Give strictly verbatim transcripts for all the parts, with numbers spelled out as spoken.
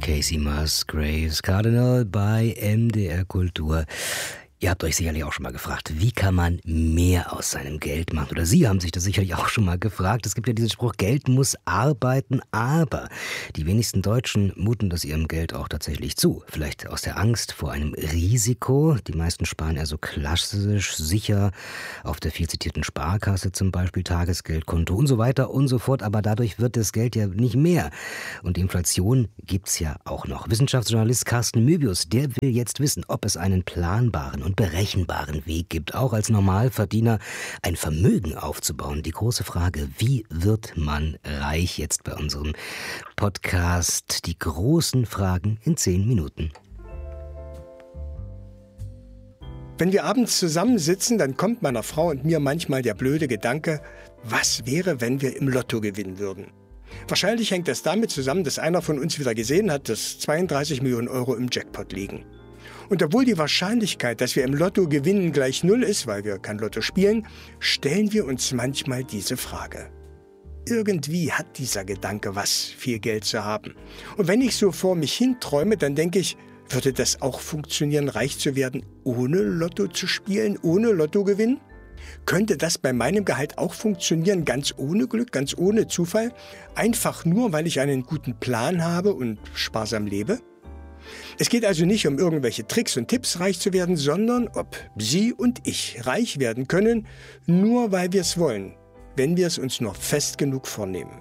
Casey Musgraves, Cardinal bei M D R Kultur. Ihr habt euch sicherlich auch schon mal gefragt, wie kann man mehr aus seinem Geld machen? Oder Sie haben sich das sicherlich auch schon mal gefragt. Es gibt ja diesen Spruch, Geld muss arbeiten, aber die wenigsten Deutschen muten das ihrem Geld auch tatsächlich zu. Vielleicht aus der Angst vor einem Risiko. Die meisten sparen eher so klassisch, sicher auf der viel zitierten Sparkasse zum Beispiel, Tagesgeldkonto und so weiter und so fort. Aber dadurch wird das Geld ja nicht mehr. Und die Inflation gibt's ja auch noch. Wissenschaftsjournalist Carsten Möbius, der will jetzt wissen, ob es einen planbaren und berechenbaren Weg gibt, auch als Normalverdiener ein Vermögen aufzubauen. Die große Frage, wie wird man reich? Jetzt bei unserem Podcast die großen Fragen in zehn Minuten. Wenn wir abends zusammensitzen, dann kommt meiner Frau und mir manchmal der blöde Gedanke, was wäre, wenn wir im Lotto gewinnen würden? Wahrscheinlich hängt das damit zusammen, dass einer von uns wieder gesehen hat, dass zweiunddreißig Millionen Euro im Jackpot liegen. Und obwohl die Wahrscheinlichkeit, dass wir im Lotto gewinnen, gleich null ist, weil wir kein Lotto spielen, stellen wir uns manchmal diese Frage. Irgendwie hat dieser Gedanke was, viel Geld zu haben. Und wenn ich so vor mich hinträume, dann denke ich, würde das auch funktionieren, reich zu werden, ohne Lotto zu spielen, ohne Lottogewinn? Könnte das bei meinem Gehalt auch funktionieren, ganz ohne Glück, ganz ohne Zufall? Einfach nur, weil ich einen guten Plan habe und sparsam lebe? Es geht also nicht um irgendwelche Tricks und Tipps, reich zu werden, sondern ob Sie und ich reich werden können, nur weil wir es wollen, wenn wir es uns nur fest genug vornehmen.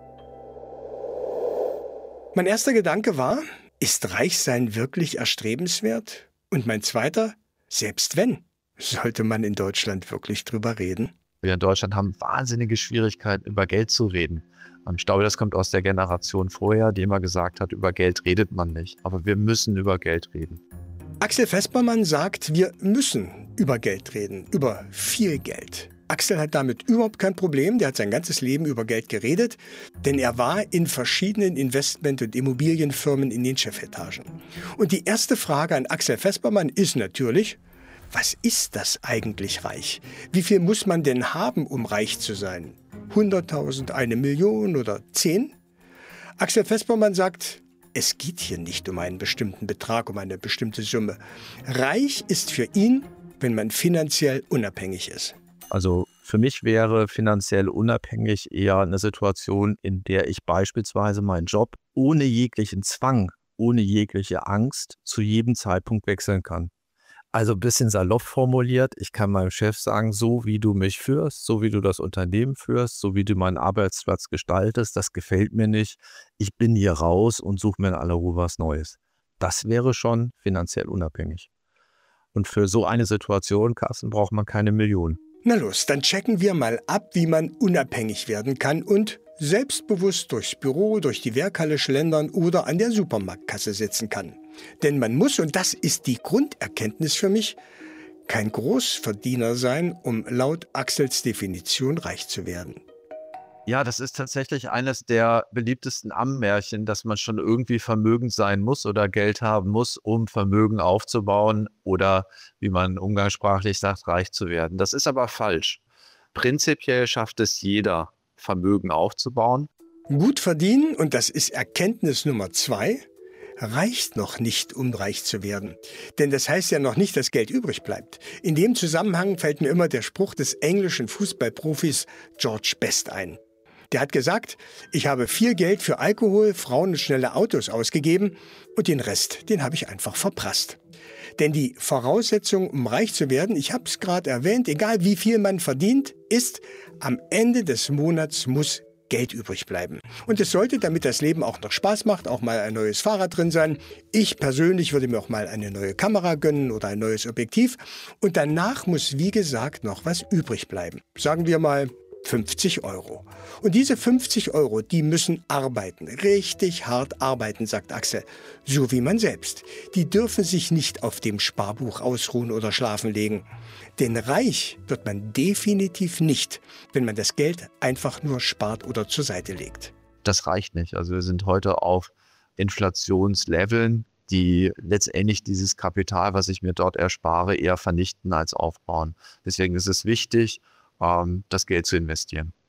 Mein erster Gedanke war, ist Reichsein wirklich erstrebenswert? Und mein zweiter, selbst wenn, sollte man in Deutschland wirklich drüber reden? Wir in Deutschland haben wahnsinnige Schwierigkeiten, über Geld zu reden. Ich glaube, das kommt aus der Generation vorher, die immer gesagt hat, über Geld redet man nicht. Aber wir müssen über Geld reden. Axel Vespermann sagt, wir müssen über Geld reden, über viel Geld. Axel hat damit überhaupt kein Problem, der hat sein ganzes Leben über Geld geredet, denn er war in verschiedenen Investment- und Immobilienfirmen in den Chefetagen. Und die erste Frage an Axel Vespermann ist natürlich, was ist das eigentlich reich? Wie viel muss man denn haben, um reich zu sein? hunderttausend, eine Million oder zehn? Axel Vespermann sagt, es geht hier nicht um einen bestimmten Betrag, um eine bestimmte Summe. Reich ist für ihn, wenn man finanziell unabhängig ist. Also für mich wäre finanziell unabhängig eher eine Situation, in der ich beispielsweise meinen Job ohne jeglichen Zwang, ohne jegliche Angst zu jedem Zeitpunkt wechseln kann. Also ein bisschen salopp formuliert, ich kann meinem Chef sagen, so wie du mich führst, so wie du das Unternehmen führst, so wie du meinen Arbeitsplatz gestaltest, das gefällt mir nicht. Ich bin hier raus und suche mir in aller Ruhe was Neues. Das wäre schon finanziell unabhängig. Und für so eine Situation, Carsten, braucht man keine Millionen. Na los, dann checken wir mal ab, wie man unabhängig werden kann und selbstbewusst durchs Büro, durch die Werkhalle schlendern oder an der Supermarktkasse sitzen kann. Denn man muss, und das ist die Grunderkenntnis für mich, kein Großverdiener sein, um laut Axels Definition reich zu werden. Ja, das ist tatsächlich eines der beliebtesten Ammenmärchen, dass man schon irgendwie vermögend sein muss oder Geld haben muss, um Vermögen aufzubauen oder, wie man umgangssprachlich sagt, reich zu werden. Das ist aber falsch. Prinzipiell schafft es jeder, Vermögen aufzubauen. Gut verdienen, und das ist Erkenntnis Nummer zwei, reicht noch nicht, um reich zu werden. Denn das heißt ja noch nicht, dass Geld übrig bleibt. In dem Zusammenhang fällt mir immer der Spruch des englischen Fußballprofis George Best ein. Der hat gesagt, ich habe viel Geld für Alkohol, Frauen und schnelle Autos ausgegeben und den Rest, den habe ich einfach verprasst. Denn die Voraussetzung, um reich zu werden, ich habe es gerade erwähnt, egal wie viel man verdient, ist, am Ende des Monats muss Geld übrig bleiben. Und es sollte, damit das Leben auch noch Spaß macht, auch mal ein neues Fahrrad drin sein. Ich persönlich würde mir auch mal eine neue Kamera gönnen oder ein neues Objektiv. Und danach muss, wie gesagt, noch was übrig bleiben. Sagen wir mal fünfzig Euro. Und diese fünfzig Euro, die müssen arbeiten, richtig hart arbeiten, sagt Axel. So wie man selbst. Die dürfen sich nicht auf dem Sparbuch ausruhen oder schlafen legen. Denn reich wird man definitiv nicht, wenn man das Geld einfach nur spart oder zur Seite legt. Das reicht nicht. Also wir sind heute auf Inflationsleveln, die letztendlich dieses Kapital, was ich mir dort erspare, eher vernichten als aufbauen. Deswegen ist es wichtig, das Geld zu investieren.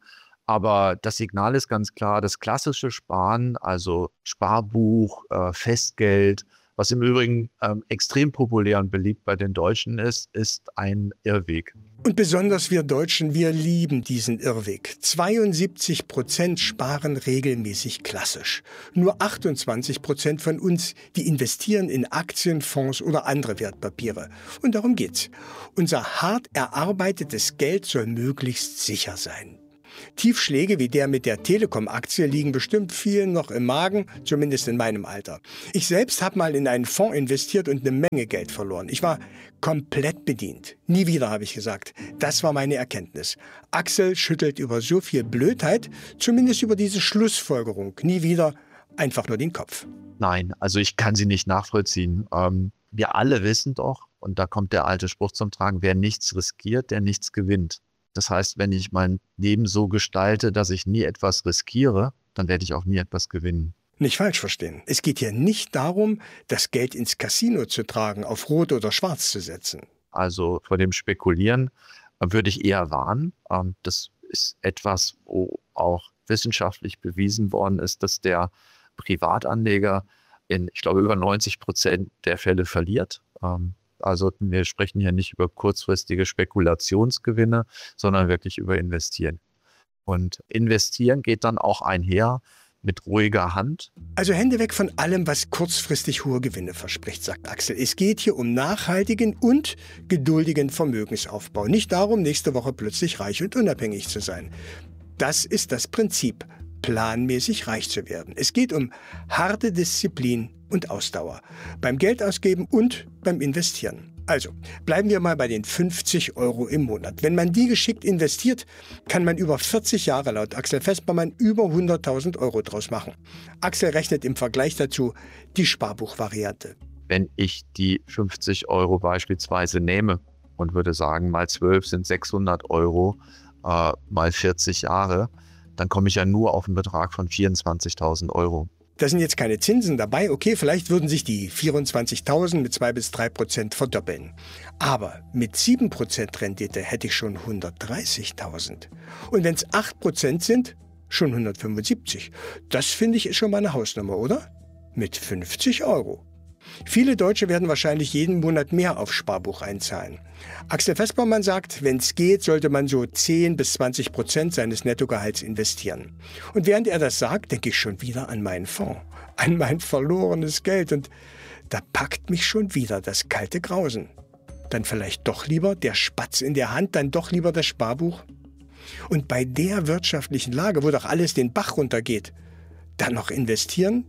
Aber das Signal ist ganz klar, das klassische Sparen, also Sparbuch, äh, Festgeld, was im Übrigen ähm, extrem populär und beliebt bei den Deutschen ist, ist ein Irrweg. Und besonders wir Deutschen, wir lieben diesen Irrweg. zweiundsiebzig Prozent sparen regelmäßig klassisch. Nur achtundzwanzig Prozent von uns, die investieren in Aktien, Fonds oder andere Wertpapiere. Und darum geht's. Unser hart erarbeitetes Geld soll möglichst sicher sein. Tiefschläge wie der mit der Telekom-Aktie liegen bestimmt vielen noch im Magen, zumindest in meinem Alter. Ich selbst habe mal in einen Fonds investiert und eine Menge Geld verloren. Ich war komplett bedient. Nie wieder, habe ich gesagt. Das war meine Erkenntnis. Axel schüttelt über so viel Blödheit, zumindest über diese Schlussfolgerung. Nie wieder, einfach nur den Kopf. Nein, also ich kann sie nicht nachvollziehen. Ähm, wir alle wissen doch, und da kommt der alte Spruch zum Tragen, wer nichts riskiert, der nichts gewinnt. Das heißt, wenn ich mein Leben so gestalte, dass ich nie etwas riskiere, dann werde ich auch nie etwas gewinnen. Nicht falsch verstehen. Es geht hier nicht darum, das Geld ins Casino zu tragen, auf Rot oder Schwarz zu setzen. Also vor dem Spekulieren würde ich eher warnen. Das ist etwas, wo auch wissenschaftlich bewiesen worden ist, dass der Privatanleger in, ich glaube, über neunzig Prozent der Fälle verliert. Also wir sprechen hier nicht über kurzfristige Spekulationsgewinne, sondern wirklich über Investieren. Und Investieren geht dann auch einher mit ruhiger Hand. Also Hände weg von allem, was kurzfristig hohe Gewinne verspricht, sagt Axel. Es geht hier um nachhaltigen und geduldigen Vermögensaufbau. Nicht darum, nächste Woche plötzlich reich und unabhängig zu sein. Das ist das Prinzip, planmäßig reich zu werden. Es geht um harte Disziplin und Ausdauer. Beim Geldausgeben und beim Investieren. Also, bleiben wir mal bei den fünfzig Euro im Monat. Wenn man die geschickt investiert, kann man über vierzig Jahre laut Axel Vespermann über hunderttausend Euro draus machen. Axel rechnet im Vergleich dazu die Sparbuchvariante. Wenn ich die fünfzig Euro beispielsweise nehme und würde sagen, mal zwölf sind sechshundert Euro, äh, mal vierzig Jahre, dann komme ich ja nur auf einen Betrag von vierundzwanzigtausend Euro. Da sind jetzt keine Zinsen dabei. Okay, vielleicht würden sich die vierundzwanzigtausend mit zwei bis drei Prozent verdoppeln. Aber mit sieben Prozent Rendite hätte ich schon hundertdreißigtausend. Und wenn es acht Prozent sind, schon hundertfünfundsiebzig. Das finde ich ist schon mal eine Hausnummer, oder? Mit fünfzig Euro. Viele Deutsche werden wahrscheinlich jeden Monat mehr aufs Sparbuch einzahlen. Axel Vespermann sagt, wenn es geht, sollte man so zehn bis zwanzig Prozent seines Nettogehalts investieren. Und während er das sagt, denke ich schon wieder an meinen Fonds, an mein verlorenes Geld. Und da packt mich schon wieder das kalte Grausen. Dann vielleicht doch lieber der Spatz in der Hand, dann doch lieber das Sparbuch. Und bei der wirtschaftlichen Lage, wo doch alles den Bach runtergeht, dann noch investieren?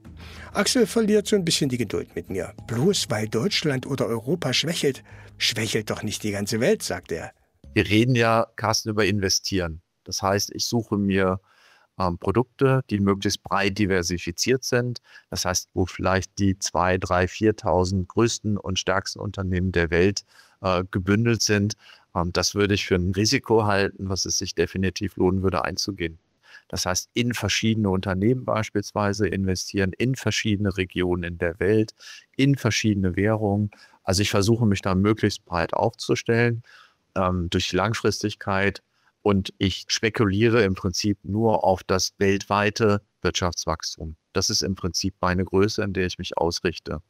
Axel verliert so ein bisschen die Geduld mit mir. Bloß weil Deutschland oder Europa schwächelt, schwächelt doch nicht die ganze Welt, sagt er. Wir reden ja, Carsten, über Investieren. Das heißt, ich suche mir ähm, Produkte, die möglichst breit diversifiziert sind. Das heißt, wo vielleicht die zweitausend, dreitausend, viertausend größten und stärksten Unternehmen der Welt äh, gebündelt sind. Ähm, das würde ich für ein Risiko halten, was es sich definitiv lohnen würde, einzugehen. Das heißt, in verschiedene Unternehmen beispielsweise investieren, in verschiedene Regionen in der Welt, in verschiedene Währungen. Also ich versuche mich da möglichst breit aufzustellen ähm, durch Langfristigkeit und ich spekuliere im Prinzip nur auf das weltweite Wirtschaftswachstum. Das ist im Prinzip meine Größe, in der ich mich ausrichte.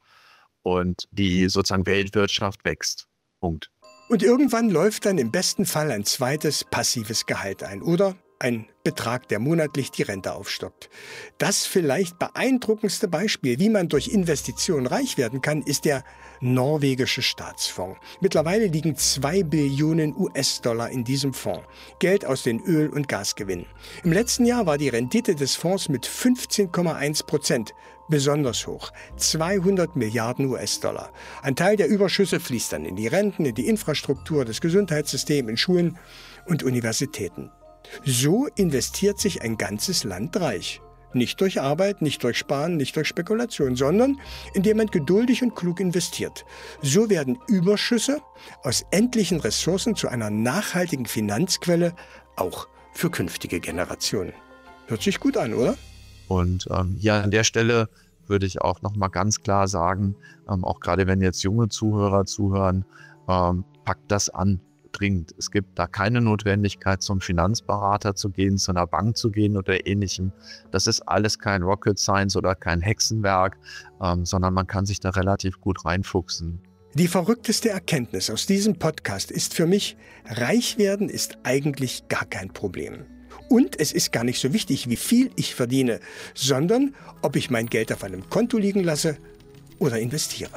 Und die sozusagen Weltwirtschaft wächst. Punkt. Und irgendwann läuft dann im besten Fall ein zweites passives Gehalt ein, oder? Ein Betrag, der monatlich die Rente aufstockt. Das vielleicht beeindruckendste Beispiel, wie man durch Investitionen reich werden kann, ist der norwegische Staatsfonds. Mittlerweile liegen zwei Billionen U S-Dollar in diesem Fonds. Geld aus den Öl- und Gasgewinnen. Im letzten Jahr war die Rendite des Fonds mit fünfzehn Komma eins Prozent besonders hoch. zweihundert Milliarden U S-Dollar. Ein Teil der Überschüsse fließt dann in die Renten, in die Infrastruktur, das Gesundheitssystem, in Schulen und Universitäten. So investiert sich ein ganzes Land reich. Nicht durch Arbeit, nicht durch Sparen, nicht durch Spekulation, sondern indem man geduldig und klug investiert. So werden Überschüsse aus endlichen Ressourcen zu einer nachhaltigen Finanzquelle, auch für künftige Generationen. Hört sich gut an, oder? Und ähm, ja, an der Stelle würde ich auch noch mal ganz klar sagen, ähm, auch gerade wenn jetzt junge Zuhörer zuhören, ähm, packt das an. dringend. Es gibt da keine Notwendigkeit, zum Finanzberater zu gehen, zu einer Bank zu gehen oder ähnlichem. Das ist alles kein Rocket Science oder kein Hexenwerk, ähm, sondern man kann sich da relativ gut reinfuchsen. Die verrückteste Erkenntnis aus diesem Podcast ist für mich, reich werden ist eigentlich gar kein Problem. Und es ist gar nicht so wichtig, wie viel ich verdiene, sondern ob ich mein Geld auf einem Konto liegen lasse oder investiere.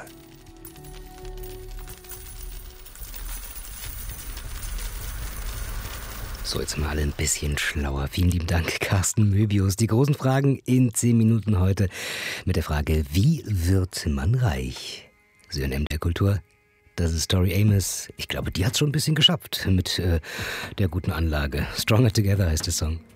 So, jetzt mal alle ein bisschen schlauer. Vielen lieben Dank, Carsten Möbius. Die großen Fragen in zehn Minuten heute mit der Frage, wie wird man reich? Sie hören M D R Kultur. Das ist Tori Amos. Ich glaube, die hat es schon ein bisschen geschafft mit äh, der guten Anlage. Stronger Together heißt der Song.